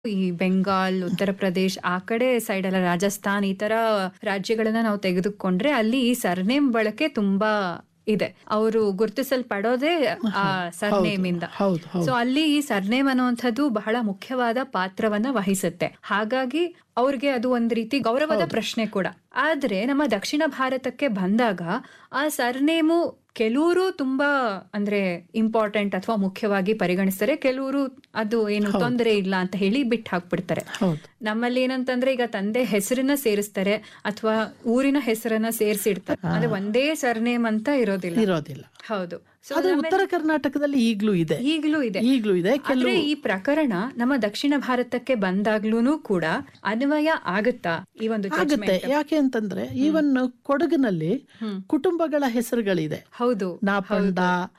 ಈ ಬೆಂಗಾಲ್, ಉತ್ತರ ಪ್ರದೇಶ್ ಆ ಕಡೆ ಸೈಡ್ ಎಲ್ಲ ರಾಜಸ್ಥಾನ್ ಈ ತರ ರಾಜ್ಯಗಳನ್ನ ನಾವು ತೆಗೆದುಕೊಂಡ್ರೆ ಅಲ್ಲಿ ಈ ಸರ್ನೇಮ್ ಬಳಕೆ ತುಂಬಾ ಇದೆ. ಅವರು ಗುರುತಿಸಲ್ಪಡೋದೇ ಆ ಸರ್ನೇಮ್ ಇಂದ. ಸೊ ಅಲ್ಲಿ ಈ ಸರ್ನೇಮ್ ಅನ್ನುವಂಥದ್ದು ಬಹಳ ಮುಖ್ಯವಾದ ಪಾತ್ರವನ್ನ ವಹಿಸುತ್ತೆ. ಹಾಗಾಗಿ ಅವ್ರಿಗೆ ಅದು ಒಂದ್ ರೀತಿ ಗೌರವದ ಪ್ರಶ್ನೆ ಕೂಡ. ಆದ್ರೆ ನಮ್ಮ ದಕ್ಷಿಣ ಭಾರತಕ್ಕೆ ಬಂದಾಗ ಆ ಸರ್ನೇಮು ಕೆಲವರು ತುಂಬಾ ಅಂದ್ರೆ ಇಂಪಾರ್ಟೆಂಟ್ ಅಥವಾ ಮುಖ್ಯವಾಗಿ ಪರಿಗಣಿಸ್ತಾರೆ, ಕೆಲವರು ಅದು ಏನು ತೊಂದರೆ ಇಲ್ಲ ಅಂತ ಹೇಳಿ ಬಿಟ್ಟು ಹಾಕ್ಬಿಡ್ತಾರೆ. ನಮ್ಮಲ್ಲಿ ಏನಂತಂದ್ರೆ ಈಗ ತಂದೆ ಹೆಸರನ್ನ ಸೇರಿಸ್ತಾರೆ ಅಥವಾ ಊರಿನ ಹೆಸರನ್ನ ಸೇರಿಸಿಡ್ತಾರೆ, ಅಂದ್ರೆ ಒಂದೇ ಸರ್ನೇಮ್ ಅಂತ ಇರೋದಿಲ್ಲ. ಹೌದು. ಉತ್ತರ ಕರ್ನಾಟಕದಲ್ಲಿ ಈಗ್ಲೂ ಇದೆ. ಆದ್ರೆ ಈ ಪ್ರಕರಣ ನಮ್ಮ ದಕ್ಷಿಣ ಭಾರತಕ್ಕೆ ಬಂದಾಗ್ಲೂ ಕೂಡ ಅನ್ವಯ ಆಗುತ್ತಾ ಈ ಒಂದು ಆಗುತ್ತೆ. ಯಾಕೆ ಅಂತಂದ್ರೆ ಈವನ್ ಕೊಡಗಿನಲ್ಲಿ ಕುಟುಂಬಗಳ ಹೆಸರುಗಳಿದೆ. ಹೌದು, ನಾಪಂಡ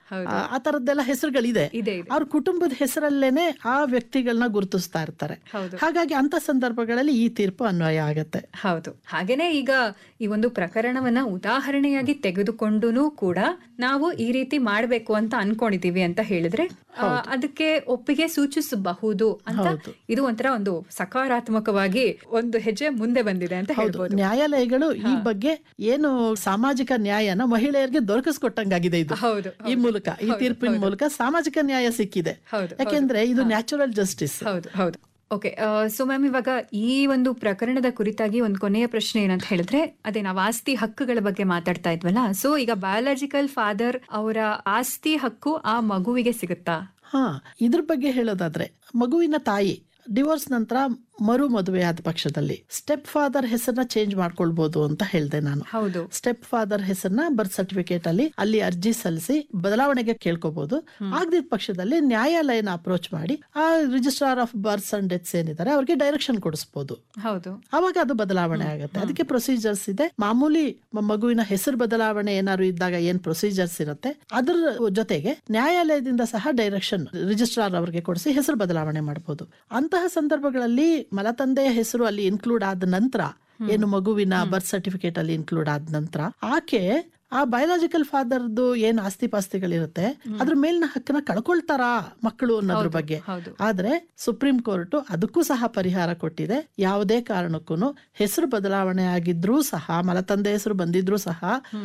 ಆ ತರದ್ದೆಲ್ಲ ಹೆಸರುಗಳಿದೆ. ಅವ್ರ ಕುಟುಂಬದ ಹೆಸರಲ್ಲೇನೆ ಆ ವ್ಯಕ್ತಿಗಳನ್ನ ಗುರುತಿಸ್ತಾ ಇರ್ತಾರೆ. ಹಾಗಾಗಿ ಅಂತ ಸಂದರ್ಭಗಳಲ್ಲಿ ಈ ತೀರ್ಪು ಅನ್ವಯ ಆಗತ್ತೆ. ಹೌದು. ಹಾಗೇನೆ ಈಗ ಈ ಒಂದು ಪ್ರಕರಣವನ್ನ ಉದಾಹರಣೆಯಾಗಿ ತೆಗೆದುಕೊಂಡು ಕೂಡ ನಾವು ಈ ರೀತಿ ಮಾಡ್ಬೇಕು ಅಂತ ಅನ್ಕೊಂಡಿದೀವಿ ಅಂತ ಹೇಳಿದ್ರೆ ಅದಕ್ಕೆ ಒಪ್ಪಿಗೆ ಸೂಚಿಸಬಹುದು ಅಂತ ಇದು ಒಂಥರ ಒಂದು ಸಕಾರಾತ್ಮಕವಾಗಿ ಒಂದು ಹೆಜ್ಜೆ ಮುಂದೆ ಬಂದಿದೆ ಅಂತ ಹೇಳ್ಬೋದು. ನ್ಯಾಯಾಲಯಗಳು ಈ ಬಗ್ಗೆ ಏನು ಸಾಮಾಜಿಕ ನ್ಯಾಯನ ಮಹಿಳೆಯರಿಗೆ ದೊರಕಿಸ್ಕೊಟ್ಟಂಗಾಗಿದೆ. ಇದು ಈ ಮೂಲಕ, ಈ ತೀರ್ಪಿನ ಮೂಲಕ ಸಾಮಾಜಿಕ ನ್ಯಾಯ ಸಿಕ್ಕಿದೆ. ಯಾಕೆಂದ್ರೆ ಇದು ನ್ಯಾಚುರಲ್ ಜಸ್ಟಿಸ್. ಹೌದು. ಓಕೆ. ಸೊ ಮ್ಯಾಮ್, ಇವಾಗ ಈ ಒಂದು ಪ್ರಕರಣದ ಕುರಿತಾಗಿ ಒಂದು ಕೊನೆಯ ಪ್ರಶ್ನೆ ಏನಂತ ಹೇಳಿದ್ರೆ, ಅದೇ ನಾವು ಆಸ್ತಿ ಹಕ್ಕುಗಳ ಬಗ್ಗೆ ಮಾತಾಡ್ತಾ ಇದ್ವಲ್ಲ. ಸೊ ಈಗ ಬಯಾಲಜಿಕಲ್ ಫಾದರ್ ಅವರ ಆಸ್ತಿ ಹಕ್ಕು ಆ ಮಗುವಿಗೆ ಸಿಗುತ್ತಾ? ಇದ್ರ ಬಗ್ಗೆ ಹೇಳೋದಾದ್ರೆ, ಮಗುವಿನ ತಾಯಿ ಡಿವೋರ್ಸ್ ನಂತರ ಮರು ಮದುವೆ ಆದ ಪಕ್ಷದಲ್ಲಿ ಸ್ಟೆಪ್ ಫಾದರ್ ಹೆಸರನ್ನ ಚೇಂಜ್ ಮಾಡ್ಕೊಳ್ಬಹುದು ಅಂತ ಹೇಳ್ದೆ ನಾನು. ಸ್ಟೆಪ್ ಫಾದರ್ ಹೆಸರನ್ನ ಬರ್ತ್ ಸರ್ಟಿಫಿಕೇಟ್ ಅಲ್ಲಿ ಅರ್ಜಿ ಸಲ್ಲಿಸಿ ಬದಲಾವಣೆಗೆ ಕೇಳ್ಕೋಬಹುದು. ಆಗದಿದ್ದ ಪಕ್ಷದಲ್ಲಿ ನ್ಯಾಯಾಲಯನ ಅಪ್ರೋಚ್ ಮಾಡಿ ಆ registrar of berths and deaths ಏನಿದ್ದಾರೆ ಅವ್ರಿಗೆ ಡೈರೆಕ್ಷನ್ ಕೊಡಿಸಬಹುದು. ಅವಾಗ ಅದು ಬದಲಾವಣೆ ಆಗುತ್ತೆ. ಅದಕ್ಕೆ ಪ್ರೊಸೀಜರ್ಸ್ ಇದೆ. ಮಾಮೂಲಿ ಮಗುವಿನ ಹೆಸರು ಬದಲಾವಣೆ ಏನಾದ್ರು ಇದ್ದಾಗ ಏನ್ ಪ್ರೊಸೀಜರ್ಸ್ ಇರುತ್ತೆ, ಅದ್ರ ಜೊತೆಗೆ ನ್ಯಾಯಾಲಯದಿಂದ ಸಹ ಡೈರೆಕ್ಷನ್ ರಿಜಿಸ್ಟ್ರಾರ್ ಅವರಿಗೆ ಕೊಡಿಸಿ ಹೆಸರು ಬದಲಾವಣೆ ಮಾಡಬಹುದು. ಅಂತಹ ಸಂದರ್ಭಗಳಲ್ಲಿ ಮಲತಂದೆಯ ಹೆಸರು ಅಲ್ಲಿ ಇನ್ಕ್ಲೂಡ್ ಆದ ನಂತರ, ಏನು ಮಗುವಿನ ಬರ್ತ್ ಸರ್ಟಿಫಿಕೇಟ್ ಅಲ್ಲಿ ಇನ್ಕ್ಲೂಡ್ ಆದ ನಂತರ, ಆಕೆ ಆ ಬಯಾಲಜಿಕಲ್ ಫಾದರ್ದು ಏನ್ ಆಸ್ತಿ ಪಾಸ್ತಿಗಳಿರುತ್ತೆ ಅದ್ರ ಮೇಲಿನ ಹಕ್ಕನ್ನ ಕಳ್ಕೊಳ್ತಾರಾ ಮಕ್ಕಳು ಅನ್ನೋದ್ರ ಬಗ್ಗೆ. ಆದ್ರೆ ಸುಪ್ರೀಂ ಕೋರ್ಟ್ ಅದಕ್ಕೂ ಸಹ ಪರಿಹಾರ ಕೊಟ್ಟಿದೆ. ಯಾವುದೇ ಕಾರಣಕ್ಕೂ ಹೆಸರು ಬದಲಾವಣೆ ಆಗಿದ್ರೂ ಸಹ, ಮಲತಂದೆ ಹೆಸರು ಬಂದಿದ್ರು ಸಹ,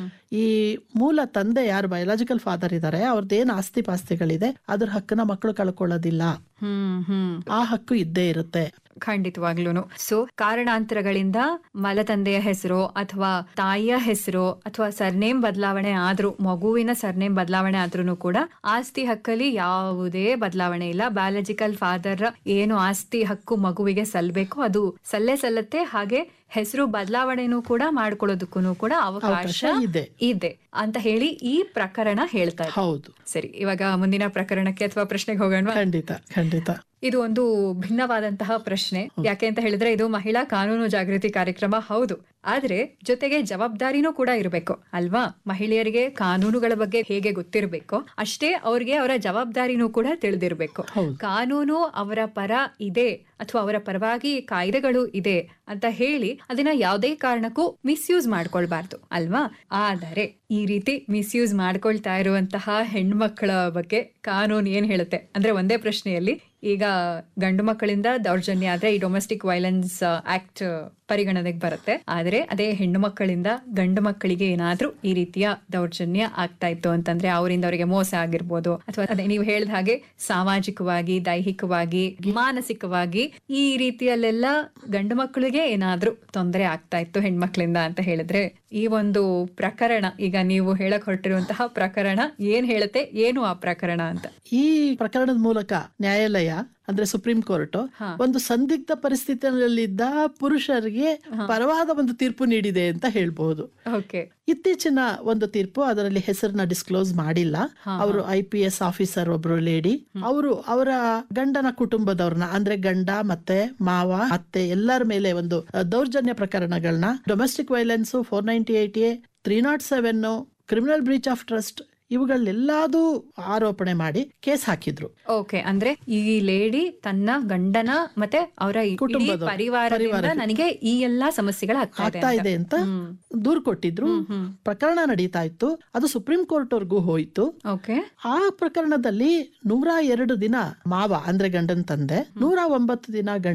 ಈ ಮೂಲ ತಂದೆ ಯಾರು ಬಯಾಲಜಿಕಲ್ ಫಾದರ್ ಇದಾರೆ ಅವ್ರದ್ದೇನ್ ಆಸ್ತಿ ಪಾಸ್ತಿಗಳಿದೆ ಅದ್ರ ಹಕ್ಕನ್ನ ಮಕ್ಕಳು ಕಳ್ಕೊಳ್ಳೋದಿಲ್ಲ. ಆ ಹಕ್ಕು ಇದ್ದೇ ಇರುತ್ತೆ. ಖಂಡಿತವಾಗ್ಲೂನು. ಸೊ ಕಾರಣಾಂತರಗಳಿಂದ ಮಲತಂದೆಯ ಹೆಸರು ಅಥವಾ ತಾಯಿಯ ಹೆಸರು ಅಥವಾ ಸರ್ನೇಮ್ ಬದಲಾವಣೆ ಆದ್ರೂ, ಮಗುವಿನ ಸರ್ನೇಮ್ ಬದಲಾವಣೆ ಆದ್ರೂ ಕೂಡ ಆಸ್ತಿ ಹಕ್ಕಲ್ಲಿ ಯಾವುದೇ ಬದಲಾವಣೆ ಇಲ್ಲ. ಬಯಾಲಜಿಕಲ್ ಫಾದರ್ ಏನು ಆಸ್ತಿ ಹಕ್ಕು ಮಗುವಿಗೆ ಸಲ್ಲಬೇಕು ಅದು ಸಲ್ಲತ್ತೆ. ಹಾಗೆ ಹೆಸರು ಬದಲಾವಣೆನೂ ಕೂಡ ಮಾಡ್ಕೊಳ್ಳೋದಕ್ಕೂ ಕೂಡ ಅವಕಾಶ ಇದೆ ಅಂತ ಹೇಳಿ ಈ ಪ್ರಕರಣ ಹೇಳ್ತಾ ಇದೆ. ಹೌದು. ಸರಿ, ಇವಾಗ ಮುಂದಿನ ಪ್ರಕರಣಕ್ಕೆ ಅಥವಾ ಪ್ರಶ್ನೆಗೆ ಹೋಗೋಣ. ಖಂಡಿತ. ಇದು ಒಂದು ಭಿನ್ನವಾದಂತಹ ಪ್ರಶ್ನೆ. ಯಾಕೆ ಅಂತ ಹೇಳಿದ್ರೆ ಇದು ಮಹಿಳಾ ಕಾನೂನು ಜಾಗೃತಿ ಕಾರ್ಯಕ್ರಮ. ಹೌದು, ಆದ್ರೆ ಜೊತೆಗೆ ಜವಾಬ್ದಾರಿನೂ ಕೂಡ ಇರಬೇಕು ಅಲ್ವಾ? ಮಹಿಳೆಯರಿಗೆ ಕಾನೂನುಗಳ ಬಗ್ಗೆ ಹೇಗೆ ಗೊತ್ತಿರಬೇಕು ಅಷ್ಟೇ ಅವ್ರಿಗೆ ಅವರ ಜವಾಬ್ದಾರಿನೂ ಕೂಡ ತಿಳಿದಿರ್ಬೇಕು. ಕಾನೂನು ಅವರ ಪರ ಇದೆ ಅಥವಾ ಅವರ ಪರವಾಗಿ ಕಾಯ್ದೆಗಳು ಇದೆ ಅಂತ ಹೇಳಿ ಅದನ್ನ ಯಾವುದೇ ಕಾರಣಕ್ಕೂ ಮಿಸ್ಯೂಸ್ ಮಾಡ್ಕೊಳ್ಬಾರ್ದು ಅಲ್ವಾ? ಆದರೆ ಈ ರೀತಿ ಮಿಸ್ಯೂಸ್ ಮಾಡ್ಕೊಳ್ತಾ ಇರುವಂತಹ ಹೆಣ್ಮಕ್ಳ ಬಗ್ಗೆ ಕಾನೂನು ಏನ್ ಹೇಳುತ್ತೆ ಅಂದ್ರೆ, ಒಂದೇ ಪ್ರಶ್ನೆಯಲ್ಲಿ ಈಗ ಗಂಡು ಮಕ್ಕಳಿಂದ ದೌರ್ಜನ್ಯ ಆದ್ರೆ ಈ ಡೊಮೆಸ್ಟಿಕ್ ವೈಲೆನ್ಸ್ ಆಕ್ಟ್ ಪರಿಗಣನೆಗೆ ಬರುತ್ತೆ. ಆದ್ರೆ ಅದೇ ಹೆಣ್ಣು ಮಕ್ಕಳಿಂದ ಗಂಡು ಮಕ್ಕಳಿಗೆ ಏನಾದ್ರೂ ಈ ರೀತಿಯ ದೌರ್ಜನ್ಯ ಆಗ್ತಾ ಇತ್ತು ಅಂತಂದ್ರೆ, ಅವರಿಂದ ಅವರಿಗೆ ಮೋಸ ಆಗಿರ್ಬೋದು ಅಥವಾ ಅದೇ ನೀವು ಹೇಳಿದ ಹಾಗೆ ಸಾಮಾಜಿಕವಾಗಿ, ದೈಹಿಕವಾಗಿ, ಮಾನಸಿಕವಾಗಿ ಈ ರೀತಿಯಲ್ಲೆಲ್ಲ ಗಂಡು ಮಕ್ಕಳಿಗೆ ಏನಾದ್ರೂ ತೊಂದರೆ ಆಗ್ತಾ ಇತ್ತು ಹೆಣ್ಮಕ್ಳಿಂದ ಅಂತ ಹೇಳಿದ್ರೆ, ಈ ಒಂದು ಪ್ರಕರಣ, ಈಗ ನೀವು ಹೇಳಕ್ ಹೊರಟಿರುವಂತಹ ಪ್ರಕರಣ ಏನ್ ಹೇಳುತ್ತೆ, ಏನು ಆ ಪ್ರಕರಣ ಅಂತ? ಈ ಪ್ರಕರಣದ ಮೂಲಕ ನ್ಯಾಯಾಲಯ ಅಂದ್ರೆ ಸುಪ್ರೀಂ ಕೋರ್ಟ್ ಒಂದು ಸಂದಿಗ್ಧ ಪರಿಸ್ಥಿತಿಯಲ್ಲಿದ್ದ ಪುರುಷರಿಗೆ ಪರವಾದ ಒಂದು ತೀರ್ಪು ನೀಡಿದೆ ಅಂತ ಹೇಳ್ಬಹುದು. ಇತ್ತೀಚಿನ ಒಂದು ತೀರ್ಪು, ಅದರಲ್ಲಿ ಹೆಸರನ್ನ ಡಿಸ್ಕ್ಲೋಸ್ ಮಾಡಿಲ್ಲ. ಅವರು IPS ಆಫೀಸರ್ ಒಬ್ರು ಲೇಡಿ, ಅವರು ಅವರ ಗಂಡನ ಕುಟುಂಬದವ್ರನ್ನ ಅಂದ್ರೆ ಗಂಡ ಮತ್ತೆ ಮಾವ ಅತ್ತೆ ಎಲ್ಲರ ಮೇಲೆ ಒಂದು ದೌರ್ಜನ್ಯ ಪ್ರಕರಣಗಳನ್ನ, domestic violence 498A, 307, criminal breach of trust ಇವುಗಳೆಲ್ಲಾದು ಆರೋಪಣೆ ಮಾಡಿ ಕೇಸ್ ಹಾಕಿದ್ರು. ಓಕೆ, ಅಂದ್ರೆ ಈ ಲೇಡಿ ತನ್ನ ಗಂಡನ ಮತ್ತೆ ಅವರ ಪರಿವಾರದಿಂದ ನನಗೆ ಈ ಎಲ್ಲಾ ಸಮಸ್ಯೆಗಳಾಗ್ತಾ ಇದೆ ಅಂತ ದೂರು ಕೊಟ್ಟಿದ್ರು. ಪ್ರಕರಣ ನಡೀತಾ ಇತ್ತು. ಅದು ಸುಪ್ರೀಂ ಕೋರ್ಟ್ ವರ್ಗೂ ಹೋಯ್ತು. ಆ ಪ್ರಕರಣದಲ್ಲಿ 102 ದಿನ ಮಾವ ಅಂದ್ರೆ ಗಂಡನ ತಂದೆ, 109 ದಿನ